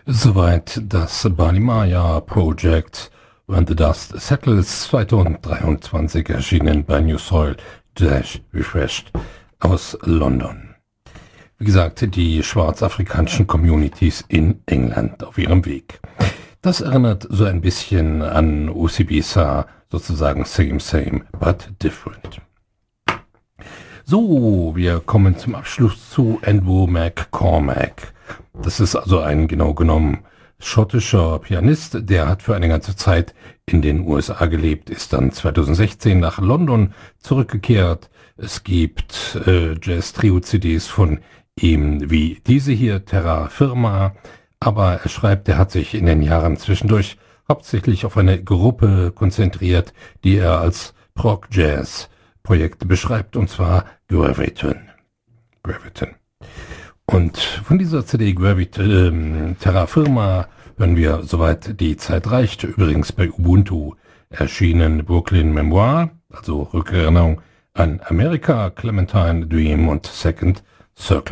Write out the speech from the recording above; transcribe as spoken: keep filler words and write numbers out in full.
Soweit das Bali Maya Project When the Dust Settles zweitausenddreiundzwanzig erschienen bei New Soil Dash Refreshed aus London. Wie gesagt, die schwarzafrikanischen Communities in England auf ihrem Weg. Das erinnert so ein bisschen an O C B S A, sozusagen same same but different. So, wir kommen zum Abschluss zu Andrew McCormack. Das ist also ein genau genommen schottischer Pianist, der hat für eine ganze Zeit in den U S A gelebt, ist dann zweitausendsechzehn nach London zurückgekehrt. Es gibt äh, Jazz-Trio-C Ds von ihm wie diese hier, Terra Firma, aber er schreibt, er hat sich in den Jahren zwischendurch hauptsächlich auf eine Gruppe konzentriert, die er als Prog-Jazz-Projekte beschreibt, und zwar Graviton. Graviton. Und von dieser C D Graviton, äh, Terra Firma hören wir Soweit die Zeit reicht, übrigens bei Ubuntu erschienen, Brooklyn Memoir, also Rückerinnerung an Amerika, Clementine Dream und Second Circle.